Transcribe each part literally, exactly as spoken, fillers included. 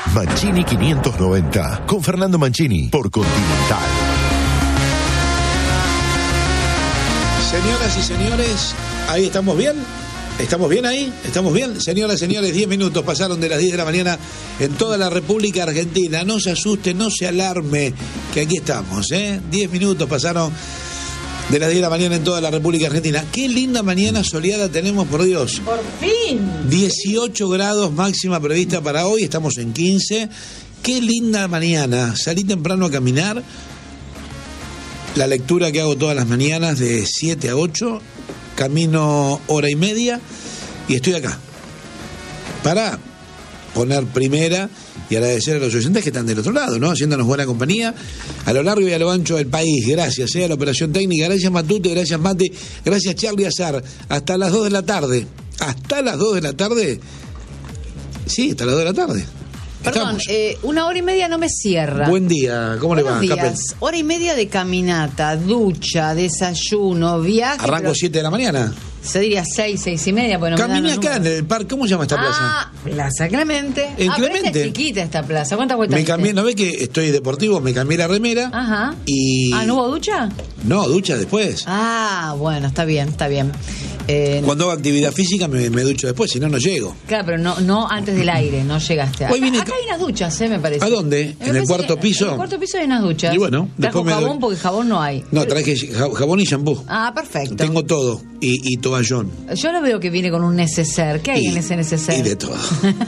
Mancini quinientos noventa, con Fernando Mancini, por Continental. Señoras y señores, ¿ahí estamos bien? ¿Estamos bien ahí? ¿Estamos bien? Señoras y señores, diez minutos pasaron de las diez de la mañana en toda la República Argentina. No se asuste, no se alarme, que aquí estamos, ¿eh? diez minutos pasaron de las diez de la mañana en toda la República Argentina. Qué linda mañana soleada tenemos, por Dios. Por fin. dieciocho grados máxima prevista para hoy, estamos en quince. Qué linda mañana. Salí temprano a caminar. La lectura que hago todas las mañanas de siete a ocho. Camino hora y media y estoy acá para poner primera y agradecer a los oyentes que están del otro lado, ¿no? Haciéndonos buena compañía a lo largo y a lo ancho del país. Gracias, ¿eh? A la operación técnica. Gracias, Matute. Gracias, Mate. Gracias, Charlie Azar. Hasta las dos de la tarde. Hasta las dos de la tarde. Sí, hasta las dos de la tarde. Perdón, eh, una hora y media no me cierra. Buen día, ¿cómo le va? Buenos días. Capel? Hora y media de caminata, ducha, desayuno, viaje. Arranco siete de la mañana. Se diría seis, seis y media. Bueno, Caminé acá en el parque. ¿Cómo se llama esta plaza? Ah, Plaza Clemente. ¿En ah, Clemente? Pero esta es chiquita esta plaza. ¿Cuántas vueltas Me cambié, diste? ¿no ve que estoy deportivo? Me cambié la remera. Ajá. Y... Ah, ¿no hubo ducha? No, ducha después. Ah, bueno, está bien, está bien. Eh, Cuando hago actividad física me, me ducho después, si no, no llego. Claro, pero no, no antes del aire, no llegaste. Acá, Hoy vine- acá hay unas duchas, ¿eh? Me parece. ¿A dónde? Me ¿En el parece cuarto que piso? En el cuarto piso hay unas duchas. Y bueno, Trajo después me jabón doy- porque jabón no hay. No, traje ja- jabón y shampoo. Ah, perfecto. Tengo todo. Y, y toallón. Yo lo veo que viene con un neceser. ¿Qué hay Y- en ese neceser? Y de todo.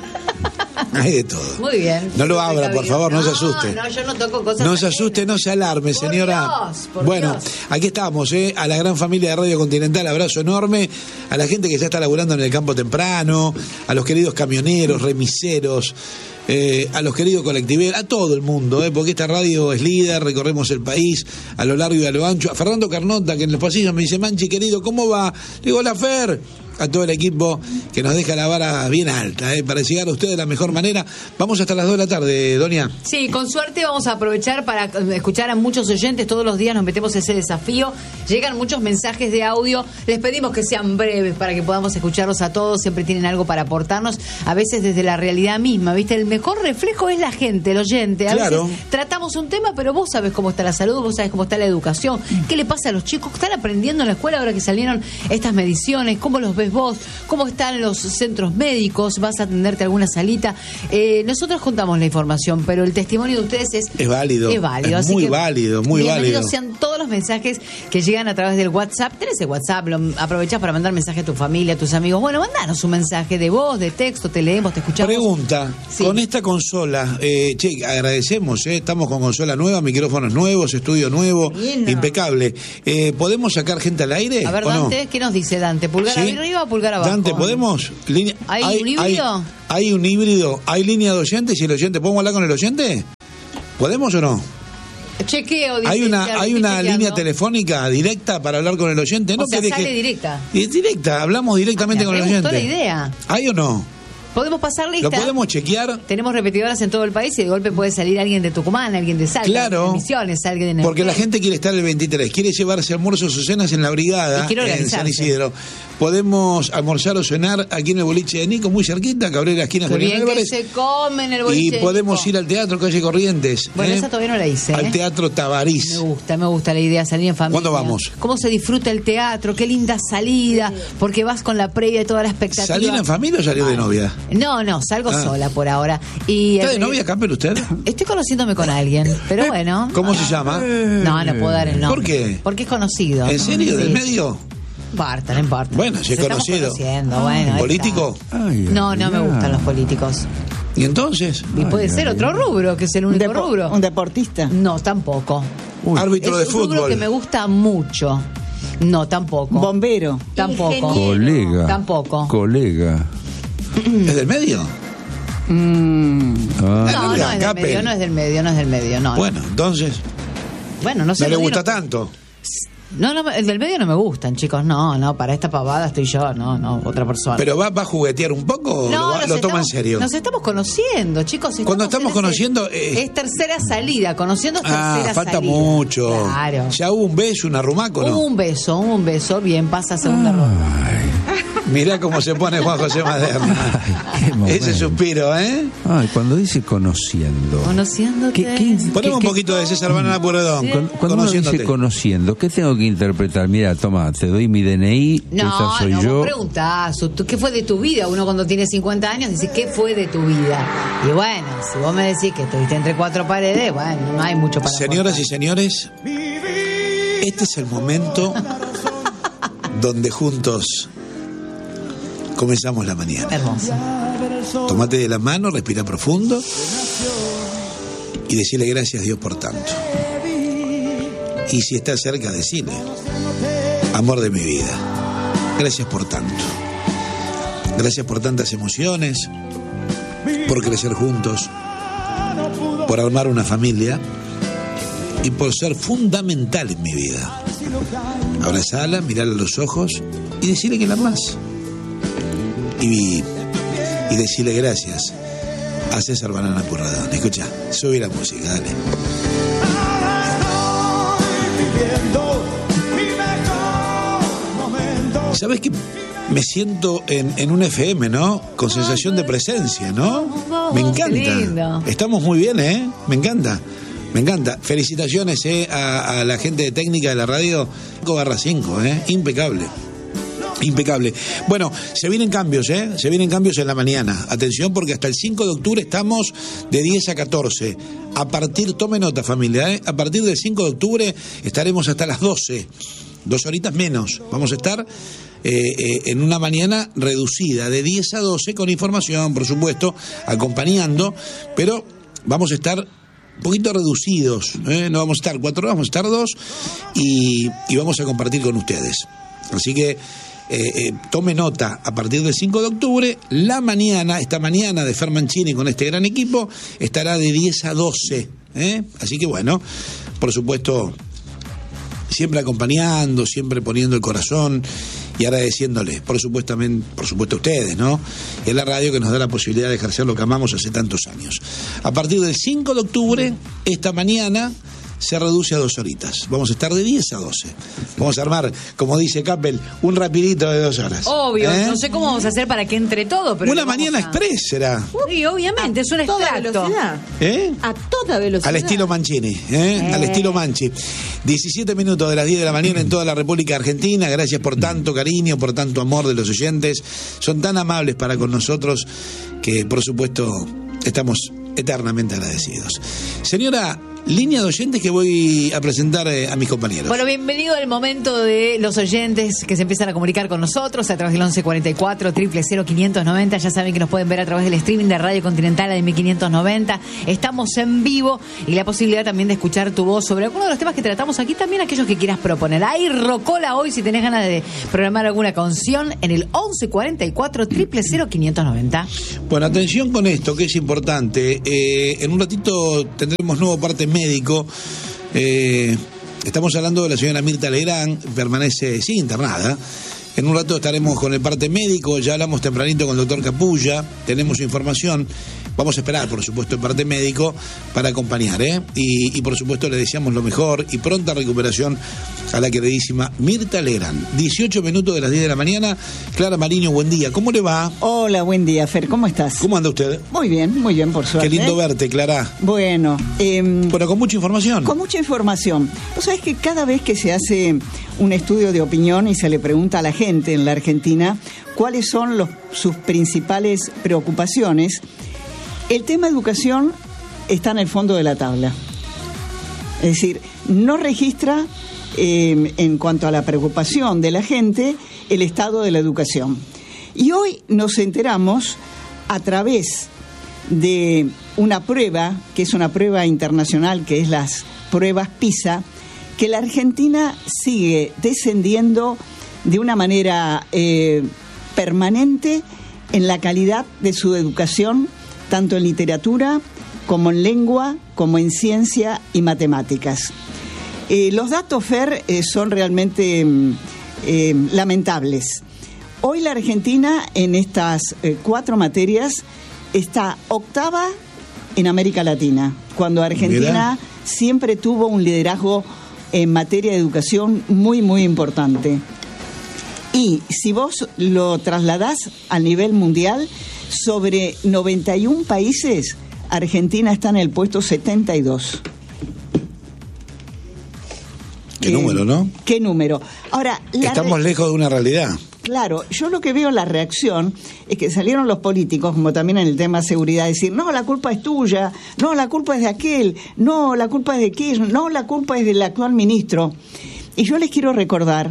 Hay de todo. Muy bien. No lo abra, por favor, no se asuste. No, yo no toco cosas No se ajenas. asuste, no se alarme, Por señora. Dios, por bueno, Dios. aquí estamos, ¿eh? A la gran familia de Radio Continental, abrazo enorme. A la gente que ya está laburando en el campo temprano, a los queridos camioneros, remiseros, eh, a los queridos colectiveros, a todo el mundo, ¿eh? Porque esta radio es líder, recorremos el país a lo largo y a lo ancho. A Fernando Carnota, que en los pasillos me dice, Manchi, querido, ¿cómo va? Le digo, hola, Fer. A todo el equipo que nos deja la vara bien alta, ¿eh? Para llegar a ustedes de la mejor manera. Vamos hasta las dos de la tarde, Doña. Sí, con suerte vamos a aprovechar para escuchar a muchos oyentes. Todos los días nos metemos ese desafío. Llegan muchos mensajes de audio. Les pedimos que sean breves para que podamos escucharlos a todos. Siempre tienen algo para aportarnos. A veces desde la realidad misma, ¿viste? El mejor reflejo es la gente, el oyente. A Claro. veces tratamos un tema, pero vos sabés cómo está la salud, vos sabés cómo está la educación. ¿Qué le pasa a los chicos? ¿Están aprendiendo en la escuela ahora que salieron estas mediciones? ¿Cómo los ves vos? ¿Cómo están los centros médicos? ¿Vas a atenderte a alguna salita? Eh, nosotros contamos la información, pero el testimonio de ustedes es... Es válido. Es válido. Es así muy que válido, muy bienvenidos válido. sean todos los mensajes que llegan a través del WhatsApp. Tenés el WhatsApp, lo aprovechás para mandar mensaje a tu familia, a tus amigos. Bueno, mandanos un mensaje de voz, de texto, te leemos, te escuchamos. Pregunta, Sí. con esta consola, eh, che, agradecemos, eh, estamos con consola nueva, micrófonos nuevos, estudio nuevo, Bien. impecable. Eh, ¿Podemos sacar gente al aire? A ver, o no? Dante, ¿qué nos dice Dante? ¿Pulgar ¿Sí? arriba o pulgar abajo? Dante, ¿podemos? Línea- ¿Hay un híbrido? Hay, hay un híbrido, hay línea de oyentes y el oyente, ¿podemos hablar con el oyente? ¿Podemos o no? Chequeo, dice. Hay una, Charlie, hay estoy una chequeando. línea telefónica directa para hablar con el oyente. O No sea, querés sale que- directa. Es directa, hablamos directamente Ah, con me el gustó oyente. la idea. ¿Hay o no? Podemos pasar lista. ¿Lo podemos chequear? Tenemos repetidoras en todo el país y de golpe puede salir alguien de Tucumán, alguien de Salta, Claro. de Misiones, alguien de Porque la Neuquén. gente quiere estar el veintitrés, quiere llevarse almuerzos o cenas en la brigada, Y quiere en organizarse. San Isidro. Podemos almorzar o cenar aquí en el boliche de Nico, muy cerquita, Cabrera, esquina Qué Julián bien que Álvarez. se come en el boliche Y de podemos Nico. ir al Teatro Calle Corrientes. Bueno, ¿eh? esa todavía no la hice. Al ¿eh? Teatro Tabarís. Me gusta, me gusta la idea, salir en familia. ¿Cuándo vamos? Cómo se disfruta el teatro, qué linda salida, porque vas con la previa y toda la expectativa. ¿Salir en familia o salir de novia? No, no, salgo Ah. sola por ahora. Y ¿Está de eh, novia, Campbell, usted? Estoy conociéndome con alguien, pero bueno. ¿Cómo se llama? No, no puedo dar el nombre. ¿Por qué? Porque es conocido. ¿En serio? ¿Del Sí. medio? No importa, no importa. Bueno, si es Nos estamos conocido. conociendo, bueno, ahí ¿Político? está. No, no me gustan los políticos. ¿Y entonces? Y puede ser otro rubro, que es el Un, único depo- rubro. un deportista. No, tampoco. Árbitro de Es un rubro fútbol. que me gusta mucho. No, tampoco. Bombero. Tampoco. Colega. Tampoco. Colega. ¿Es del medio? Mm. Ah. No, no no, es del Capel. medio, no es del medio, no es del medio, no. Bueno, entonces, Bueno, no sé. no le lo gusta dieron- tanto. No, no, el del medio no me gustan, chicos. No, no, para esta pavada estoy yo, no, no, otra persona. ¿Pero va, va a juguetear un poco o lo, va- nos lo toma en estamos- serio? Nos estamos conociendo, chicos. Cuando estamos en ese- conociendo, eh, es tercera salida, conociendo es Ah, tercera falta salida. mucho. Claro. Ya hubo un beso, un arrumaco, Hubo ¿no? un beso, hubo un beso, bien, pasa a segunda ronda. Mirá cómo se pone Juan José Maderna. Ay, ese suspiro, ¿eh? Ay, cuando dice conociendo. Conociéndote. ¿Qué, qué, Ponemos un qué, poquito de César Banana Pueyrredón. Sí. Cuando, cuando uno dice conociendo, ¿qué tengo que interpretar? Mira, toma, te doy mi D N I, No, esa soy no, yo. vos preguntás, ¿tú- ¿qué fue de tu vida? Uno cuando tiene cincuenta años dice, ¿qué fue de tu vida? Y bueno, si vos me decís que estuviste entre cuatro paredes, bueno, no hay mucho para Señoras contar. y señores, este es el momento donde juntos comenzamos la mañana. Hermoso. Tomate de la mano, respira profundo y decirle gracias a Dios por tanto. Y si estás cerca, decirle, amor de mi vida, gracias por tanto. Gracias por tantas emociones, por crecer juntos, por armar una familia y por ser fundamental en mi vida. Abrazala, mirarla a los ojos y decirle que la amás. Y, y decirle gracias a César Banana Pueyrredón. Escucha, sube la música, dale. ¿Sabes qué? Me siento en, en un F M, ¿no? Con sensación de presencia, ¿no? Me Qué lindo. encanta. Estamos muy bien, ¿eh? Me encanta. Me encanta. Felicitaciones ¿eh? a, a la gente de técnica de la radio. cinco barra cinco, ¿eh? Impecable. Impecable. Bueno, se vienen cambios, ¿eh? Se vienen cambios en la mañana. Atención, porque hasta el cinco de octubre estamos de diez a catorce. A partir, tome nota, familia, ¿eh? A partir del cinco de octubre estaremos hasta las doce. Dos horitas menos. Vamos a estar eh, eh, en una mañana reducida, de diez a doce, con información, por supuesto, acompañando, pero vamos a estar un poquito reducidos, ¿eh? No vamos a estar cuatro horas, vamos a estar dos y, y vamos a compartir con ustedes. Así que Eh, eh, tome nota, a partir del cinco de octubre, la mañana, esta mañana de Fer Mancini con este gran equipo, estará de diez a doce. ¿eh? Así que bueno, por supuesto, siempre acompañando, siempre poniendo el corazón y agradeciéndole, por supuesto, por supuesto a ustedes, ¿no? Es la radio que nos da la posibilidad de ejercer lo que amamos hace tantos años. A partir del cinco de octubre, esta mañana se reduce a dos horitas. Vamos a estar de diez a doce. Vamos a armar, como dice Capel, un rapidito de dos horas. Obvio, ¿Eh? no sé cómo vamos a hacer para que entre todo, pero Una lo vamos mañana a- express será. Sí, obviamente, es un toda extracto. velocidad. ¿Eh? A toda velocidad. Al estilo Mancini, ¿eh? Al estilo Manchi. diecisiete minutos de las diez de la mañana en toda la República Argentina. Gracias por tanto cariño, por tanto amor de los oyentes. Son tan amables para con nosotros que, por supuesto, estamos eternamente agradecidos. Señora, línea de oyentes que voy a presentar eh, a mis compañeros. Bueno, bienvenido al momento de los oyentes que se empiezan a comunicar con nosotros a través del once cuarenta y cuatro, cero cero cero, quinientos noventa. Ya saben que nos pueden ver a través del streaming de Radio Continental de mil quinientos noventa. Estamos en vivo y la posibilidad también de escuchar tu voz sobre alguno de los temas que tratamos aquí, también aquellos que quieras proponer. Ahí rocola hoy si tenés ganas de programar alguna canción en el once cuarenta y cuatro, cero cero cero, quinientos noventa. Bueno, atención con esto, que es importante. Eh, en un ratito tendremos nuevo parte médico. Eh, estamos hablando de la señora Mirta Legrand, permanece, sí, internada. En un rato estaremos con el parte médico, ya hablamos tempranito con el doctor Capulla, tenemos información. Vamos a esperar, por supuesto, el parte médico para acompañar, ¿eh? Y, y por supuesto le deseamos lo mejor y pronta recuperación a la queridísima Mirta Legrand. dieciocho minutos de las diez de la mañana. Clara Mariño, buen día. ¿Cómo le va? Hola, buen día, Fer, ¿cómo estás? ¿Cómo anda usted? Muy bien, muy bien, por suerte. Qué lindo verte, Clara. Bueno, eh, Bueno, con mucha información. con mucha información. Vos sabés que cada vez que se hace un estudio de opinión y se le pregunta a la gente en la Argentina cuáles son los, sus principales preocupaciones, el tema educación está en el fondo de la tabla. Es decir, no registra eh, en cuanto a la preocupación de la gente el estado de la educación. Y hoy nos enteramos a través de una prueba, que es una prueba internacional, que es las pruebas PISA, que la Argentina sigue descendiendo de una manera eh, permanente en la calidad de su educación, tanto en literatura como en lengua, como en ciencia y matemáticas. Eh, los datos, Fer, eh, son realmente eh, lamentables. Hoy la Argentina en estas eh, cuatro materias está octava en América Latina, cuando Argentina Mirá. siempre tuvo un liderazgo en materia de educación muy, muy importante. Y si vos lo trasladás a nivel mundial, sobre noventa y uno países, Argentina está en el puesto setenta y dos. Qué eh, número, ¿no? Qué número. Ahora, la estamos re- lejos de una realidad. Claro, yo lo que veo en la reacción es que salieron los políticos, como también en el tema seguridad, a decir, no, la culpa es tuya, no, la culpa es de aquel, no, la culpa es de Kirchner, no, la culpa es del actual ministro. Y yo les quiero recordar